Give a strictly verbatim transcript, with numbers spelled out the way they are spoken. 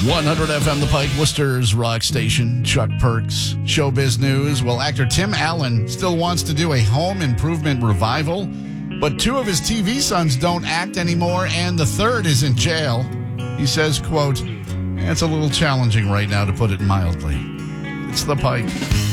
one hundred F M The Pike, Worcester's rock station. Chuck Perks, showbiz news. Well, actor Tim Allen still wants to do a home improvement revival, but two of his T V sons don't act anymore, and the third is in jail. He says, quote, "It's a little challenging right now, to put it mildly." It's The Pike.